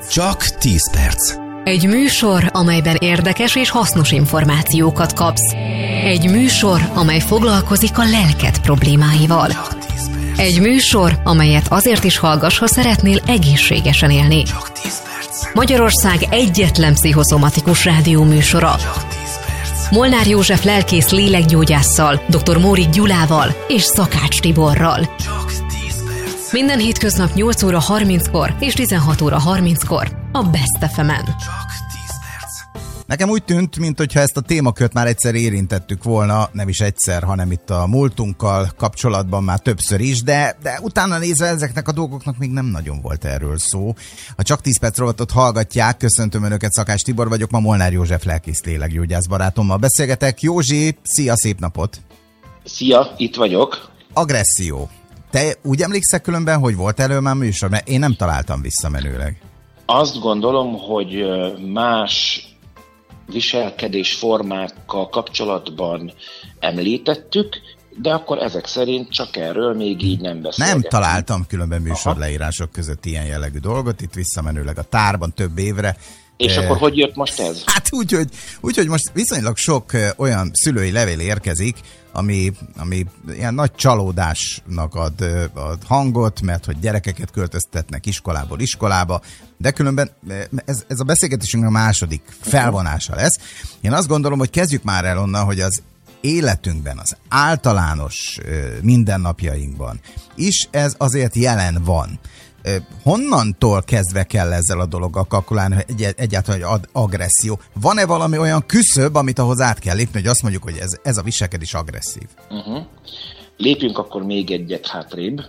Csak 10 perc. Egy műsor, amelyben érdekes és hasznos információkat kapsz. Egy műsor, amely foglalkozik a lelked problémáival. Egy műsor, amelyet azért is hallgass, ha szeretnél egészségesen élni. Csak 10 perc. Magyarország egyetlen pszichoszomatikus rádióműsora. Molnár József lelkész lélekgyógyásszal, dr. Mórik Gyulával és Szakács Tiborral. Csak 10 perc. Minden hétköznap 8 óra 30-kor és 16 óra 30-kor a Best FM-en. Csak 10 perc. Nekem úgy tűnt, mintha ezt a témakört már egyszer érintettük volna, nem is egyszer, hanem itt a múltunkkal kapcsolatban már többször is, de utána nézve ezeknek a dolgoknak még nem nagyon volt erről szó. A Csak 10 perc rovatot hallgatják, köszöntöm Önöket, Szakács Tibor vagyok, ma Molnár József lelkész lélekgyógyász barátommal beszélgetek. Józsi, szia, szép napot! Szia, itt vagyok. Agresszió. Te úgy emlékszel különben, hogy volt elő már műsor? Mert én nem találtam visszamenőleg. Azt gondolom, hogy más viselkedésformákkal kapcsolatban említettük, de akkor ezek szerint csak erről még így nem beszélgetünk. Nem találtam különben műsorleírások között ilyen jellegű dolgot, itt visszamenőleg a tárban több évre. És akkor hogy jött most ez? Hát úgyhogy most viszonylag sok olyan szülői levél érkezik, ami ilyen nagy csalódásnak ad hangot, mert hogy gyerekeket költöztetnek iskolából iskolába, de különben ez a beszélgetésünk a második felvonása lesz. Én azt gondolom, hogy kezdjük már el onnan, hogy az életünkben, az általános mindennapjainkban is ez azért jelen van. Honnantól kezdve kell ezzel a dologgal kalkulálni, hogy egyáltalán hogy agresszió? Van-e valami olyan küszöb, amit ahhoz át kell lépni, hogy azt mondjuk, hogy ez a viselkedés agresszív? Lépjünk akkor még egyet hátrébb.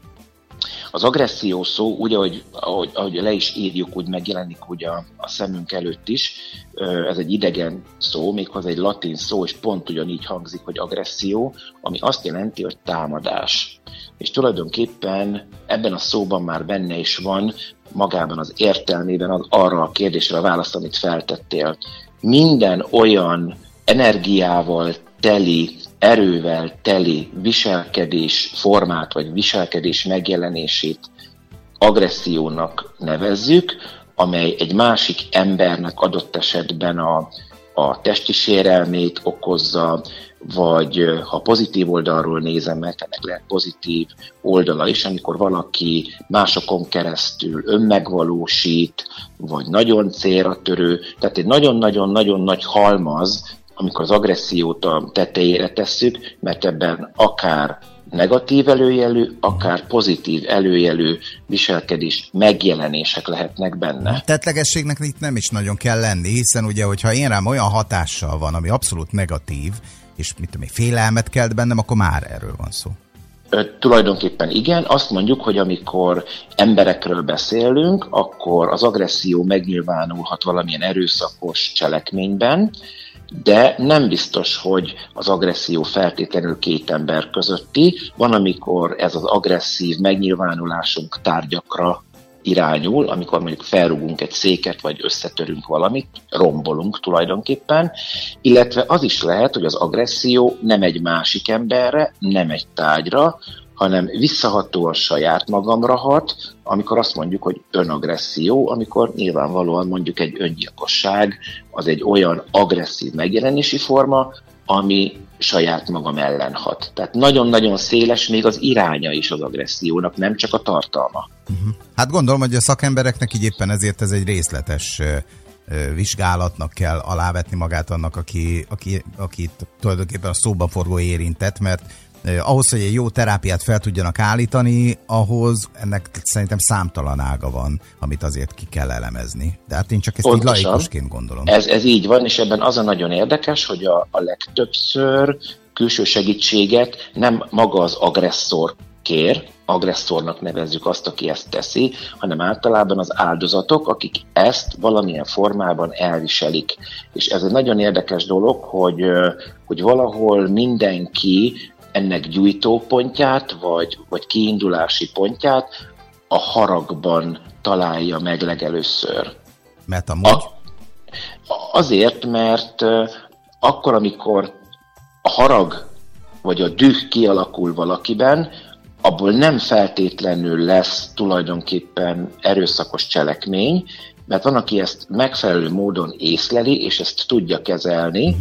Az agresszió szó, úgy, ahogy le is írjuk, úgy megjelenik úgy a szemünk előtt is. Ez egy idegen szó, méghozzá egy latin szó, és pont ugyanígy hangzik, hogy agresszió, ami azt jelenti, hogy támadás. És tulajdonképpen ebben a szóban már benne is van, magában az értelmében arra a kérdésre a választ, amit feltettél. Minden olyan energiával teli, erővel teli viselkedés formát, vagy viselkedés megjelenését agressziónak nevezzük, amely egy másik embernek adott esetben a testi sérelmét okozza, vagy ha pozitív oldalról nézem meg, ennek lehet pozitív oldala is, amikor valaki másokon keresztül önmegvalósít, vagy nagyon célra törő, tehát egy nagyon-nagyon-nagyon nagy halmaz, amikor az agressziót a tetejére tesszük, mert ebben akár negatív előjelű, akár pozitív előjelű viselkedés megjelenések lehetnek benne. Tettlegességnek itt nem is nagyon kell lenni, hiszen ugye, hogyha én rám olyan hatással van, ami abszolút negatív, és félelmet kelt bennem, akkor már erről van szó. Tulajdonképpen igen, azt mondjuk, hogy amikor emberekről beszélünk, akkor az agresszió megnyilvánulhat valamilyen erőszakos cselekményben, de nem biztos, hogy az agresszió feltétlenül két ember közötti. Van, amikor ez az agresszív megnyilvánulásunk tárgyakra irányul, amikor mondjuk felrúgunk egy széket, vagy összetörünk valamit, rombolunk tulajdonképpen, illetve az is lehet, hogy az agresszió nem egy másik emberre, nem egy tárgyra, hanem visszahatóan saját magamra hat, amikor azt mondjuk, hogy önagresszió, amikor nyilvánvalóan mondjuk egy öngyilkosság, az egy olyan agresszív megjelenési forma, ami saját magam ellen hat. Tehát nagyon-nagyon széles még az iránya is az agressziónak, nem csak a tartalma. Hát gondolom, hogy a szakembereknek így éppen ezért ez egy részletes vizsgálatnak kell alávetni magát annak, aki tulajdonképpen a szóban forgó érintett, mert ahhoz, hogy egy jó terápiát fel tudjanak állítani, ahhoz ennek szerintem számtalan ága van, amit azért ki kell elemezni. De hát én csak ezt így laikusként gondolom. Ez így van, és ebben az a nagyon érdekes, hogy a legtöbbször külső segítséget nem maga az agresszor kér, agresszornak nevezzük azt, aki ezt teszi, hanem általában az áldozatok, akik ezt valamilyen formában elviselik. És ez egy nagyon érdekes dolog, hogy valahol mindenki ennek gyújtópontját, vagy kiindulási pontját a haragban találja meg legelőször. Mert amúgy? Azért, mert akkor, amikor a harag vagy a düh kialakul valakiben, abból nem feltétlenül lesz tulajdonképpen erőszakos cselekmény, mert van, aki ezt megfelelő módon észleli, és ezt tudja kezelni,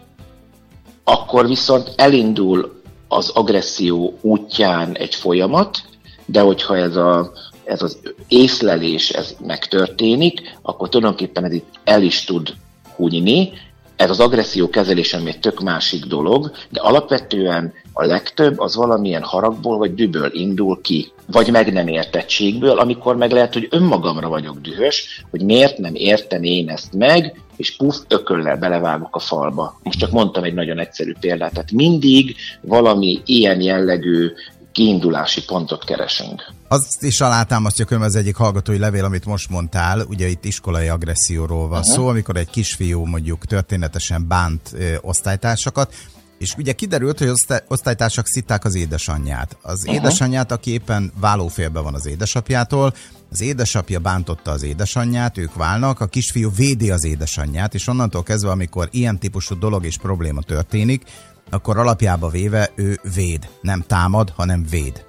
akkor viszont elindul az agresszió útján egy folyamat, de hogyha ez az észlelés ez megtörténik, akkor tulajdonképpen ez itt el is tud hunyni. Ez az agresszió kezelése még tök másik dolog, de alapvetően a legtöbb az valamilyen haragból vagy dühből indul ki, vagy meg nem értettségből, amikor meg lehet, hogy önmagamra vagyok dühös, hogy miért nem értem én ezt meg, és ököllel belevágok a falba. Most csak mondtam egy nagyon egyszerű példát, tehát mindig valami ilyen jellegű kiindulási pontot keresünk. Azt is alátámasztja az egyik hallgatói levél, amit most mondtál, ugye itt iskolai agresszióról van szó, amikor egy kisfiú mondjuk történetesen bánt osztálytársakat, és ugye kiderült, hogy osztálytársak szitták az édesanyját. Az édesanyját, aki éppen válófélben van az édesapjától, az édesapja bántotta az édesanyját, ők válnak, a kisfiú védi az édesanyját, és onnantól kezdve, amikor ilyen típusú dolog és probléma történik, akkor alapjába véve ő véd. Nem támad, hanem véd.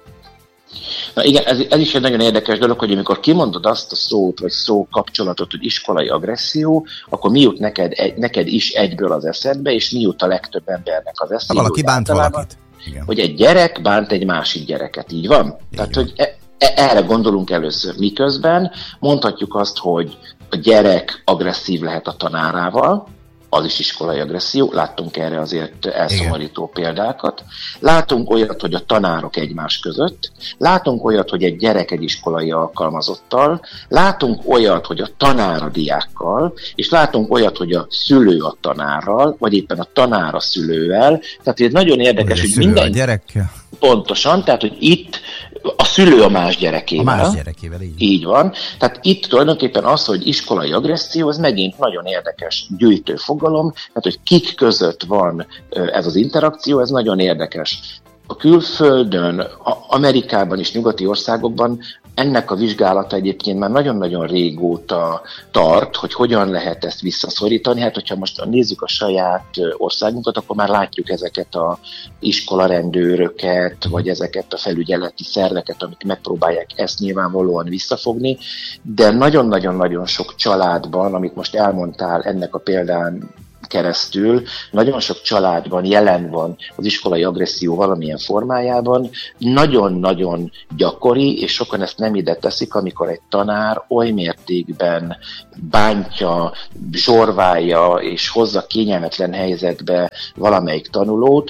Na igen, ez is egy nagyon érdekes dolog, hogy amikor kimondod azt a szót, vagy szó kapcsolatot, hogy iskolai agresszió, akkor mi jut neked is egyből az eszedbe, és mi jut a legtöbb embernek az eszébe. Valaki bánt valakit. Igen. Hogy egy gyerek bánt egy másik gyereket, így van? Így Tehát, van. hogy erre gondolunk először. Miközben mondhatjuk azt, hogy a gyerek agresszív lehet a tanárával, az is iskolai agresszió, láttunk erre azért elszomorító példákat. Látunk olyat, hogy a tanárok egymás között, látunk olyat, hogy egy gyerek egy iskolai alkalmazottal, látunk olyat, hogy a tanár a diákkal, és látunk olyat, hogy a szülő a tanárral, vagy éppen a tanár a szülővel. Tehát ez nagyon érdekes, hogy minden... a gyerekkel. Pontosan, tehát, hogy itt a szülő a más gyerekével. A más gyerekével, így van. Tehát itt tulajdonképpen az, hogy iskolai agresszió, ez megint nagyon érdekes gyűjtő fogalom, tehát, hogy kik között van ez az interakció, ez nagyon érdekes. A külföldön, Amerikában és nyugati országokban ennek a vizsgálata egyébként már nagyon-nagyon régóta tart, hogy hogyan lehet ezt visszaszorítani. Hát, hogyha most nézzük a saját országunkat, akkor már látjuk ezeket az iskolarendőröket, vagy ezeket a felügyeleti szerveket, amik megpróbálják ezt nyilvánvalóan visszafogni, de nagyon-nagyon-nagyon sok családban, amit most elmondtál ennek a példán keresztül, nagyon sok családban jelen van az iskolai agresszió valamilyen formájában, nagyon-nagyon gyakori, és sokan ezt nem ide teszik, amikor egy tanár oly mértékben bántja, zsorválja és hozza kényelmetlen helyzetbe valamelyik tanulót,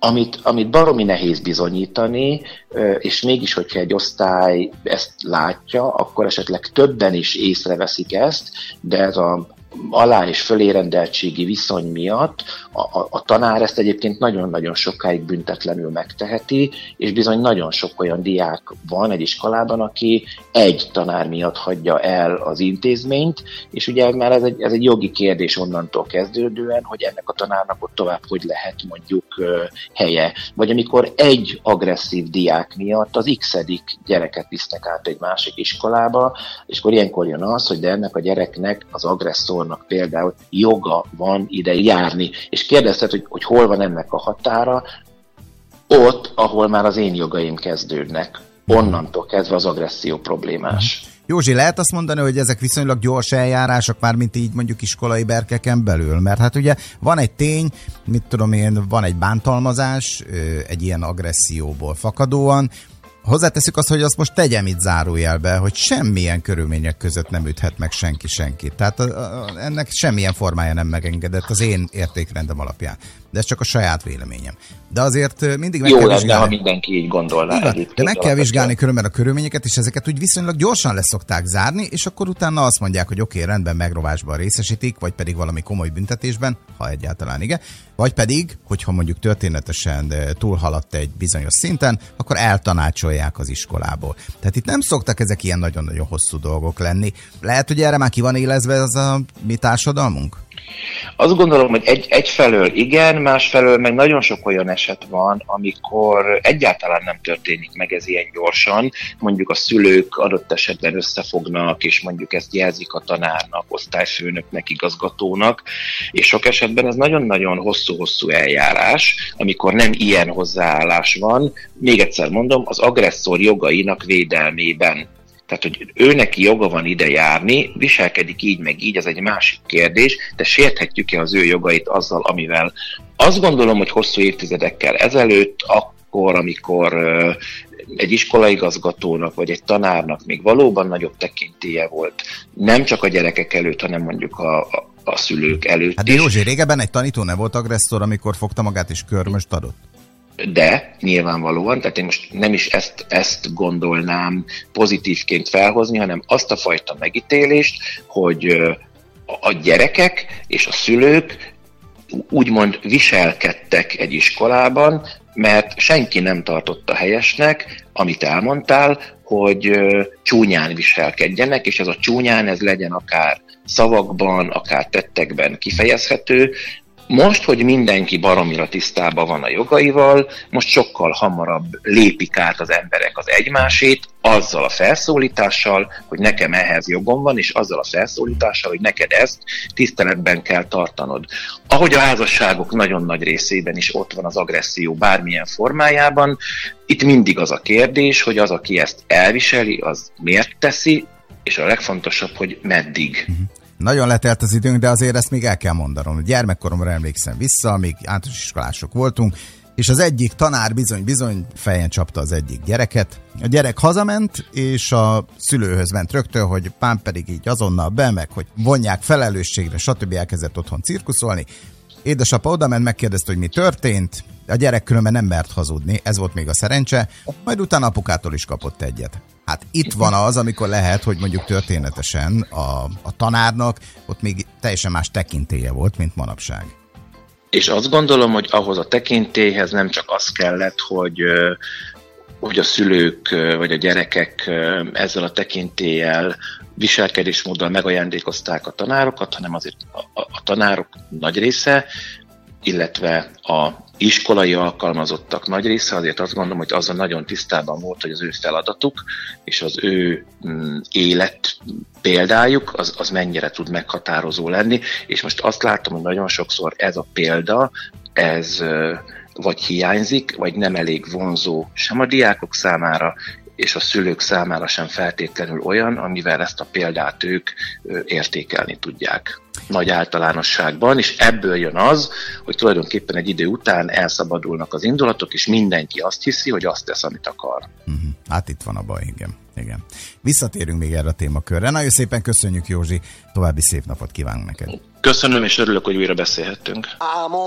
amit baromi nehéz bizonyítani, és mégis, hogyha egy osztály ezt látja, akkor esetleg többen is észreveszik ezt, de ez a alá- és fölérendeltségi viszony miatt a tanár ezt egyébként nagyon-nagyon sokáig büntetlenül megteheti, és bizony nagyon sok olyan diák van egy iskolában, aki egy tanár miatt hagyja el az intézményt, és ugye már ez egy jogi kérdés onnantól kezdődően, hogy ennek a tanárnak ott tovább hogy lehet mondjuk helye. Vagy amikor egy agresszív diák miatt az x-edik gyereket visznek át egy másik iskolába, és akkor ilyenkor jön az, hogy de ennek a gyereknek, az agresszornak például joga van ide járni. És kérdezted, hogy hol van ennek a határa, ott, ahol már az én jogaim kezdődnek. Onnantól kezdve az agresszió problémás. Józsi, lehet azt mondani, hogy ezek viszonylag gyors eljárások, már mint így mondjuk iskolai berkeken belül? Mert hát ugye van egy tény, mit tudom én, van egy bántalmazás, egy ilyen agresszióból fakadóan. Hozzáteszük azt, hogy azt most tegyem itt zárójelbe, hogy semmilyen körülmények között nem üthet meg senki senkit. Tehát ennek semmilyen formája nem megengedett az én értékrendem alapján. De ez csak a saját véleményem. De azért mindig meg kell vizsgálni. Jó lenne, ha mindenki így gondolná. Igen, de meg kell vizsgálni különben a körülményeket, és ezeket úgy viszonylag gyorsan leszokták zárni, és akkor utána azt mondják, hogy oké, rendben, megrovásban részesítik, vagy pedig valami komoly büntetésben, ha egyáltalán igen, vagy pedig, hogyha mondjuk történetesen túlhaladt egy bizonyos szinten, akkor eltanácsolják az iskolából. Tehát itt nem szoktak ezek ilyen nagyon-nagyon hosszú dolgok lenni. Lehet, hogy erre már ki van élezve az a mi társadalmunk? Azt gondolom, hogy egyfelől igen, másfelől meg nagyon sok olyan eset van, amikor egyáltalán nem történik meg ez ilyen gyorsan, mondjuk a szülők adott esetben összefognak, és mondjuk ezt jelzik a tanárnak, osztályfőnöknek, igazgatónak, és sok esetben ez nagyon-nagyon hosszú-hosszú eljárás, amikor nem ilyen hozzáállás van, még egyszer mondom, az agresszor jogainak védelmében. Tehát, hogy ő neki joga van ide járni, viselkedik így meg így, ez egy másik kérdés, de sérthetjük-e az ő jogait azzal, amivel. Azt gondolom, hogy hosszú évtizedekkel ezelőtt, akkor, amikor egy iskolaigazgatónak vagy egy tanárnak még valóban nagyobb tekintélye volt, nem csak a gyerekek előtt, hanem mondjuk a szülők előtt hát is. Hát Józsi, régebben egy tanító nem volt agresszor, amikor fogta magát és körmöst adott? De nyilvánvalóan, tehát én most nem is ezt gondolnám pozitívként felhozni, hanem azt a fajta megítélést, hogy a gyerekek és a szülők úgymond viselkedtek egy iskolában, mert senki nem tartotta helyesnek, amit elmondtál, hogy csúnyán viselkedjenek, és ez a csúnyán, ez legyen akár szavakban, akár tettekben kifejezhető. Most, hogy mindenki baromira tisztában van a jogaival, most sokkal hamarabb lépik át az emberek az egymásét, azzal a felszólítással, hogy nekem ehhez jogom van, és azzal a felszólítással, hogy neked ezt tiszteletben kell tartanod. Ahogy a házasságok nagyon nagy részében is ott van az agresszió bármilyen formájában, itt mindig az a kérdés, hogy az, aki ezt elviseli, az miért teszi, és a legfontosabb, hogy meddig. Nagyon letelt az időnk, de azért ezt még el kell mondanom. Gyermekkoromra emlékszem vissza, amíg általános iskolások voltunk, és az egyik tanár bizony fejen csapta az egyik gyereket. A gyerek hazament, és a szülőhöz ment rögtön, hogy pán pedig így azonnal be, meg hogy vonják felelősségre, stb. Elkezdett otthon cirkuszolni. Édesapa odament, megkérdezte, hogy mi történt. A gyerek különben nem mert hazudni, ez volt még a szerencse, majd utána apukától is kapott egyet. Hát itt van az, amikor lehet, hogy mondjuk történetesen a tanárnak ott még teljesen más tekintélye volt, mint manapság. És azt gondolom, hogy ahhoz a tekintélyhez nem csak az kellett, hogy a szülők vagy a gyerekek ezzel a tekintéllyel, viselkedésmóddal megajándékozták a tanárokat, hanem azért a tanárok nagy része, illetve a iskolai alkalmazottak nagy része, azért azt gondolom, hogy azzal nagyon tisztában volt, hogy az ő feladatuk és az ő élet példájuk, az mennyire tud meghatározó lenni, és most azt látom, hogy nagyon sokszor ez a példa, ez vagy hiányzik, vagy nem elég vonzó sem a diákok számára, és a szülők számára sem feltétlenül olyan, amivel ezt a példát ők értékelni tudják nagy általánosságban, és ebből jön az, hogy tulajdonképpen egy idő után elszabadulnak az indulatok, és mindenki azt hiszi, hogy azt tesz, amit akar. Hát itt van a baj, igen. Visszatérünk még erre a témakörre. Nagyon szépen köszönjük, Józsi, további szép napot kívánunk neked. Köszönöm, és örülök, hogy újra beszélhettünk.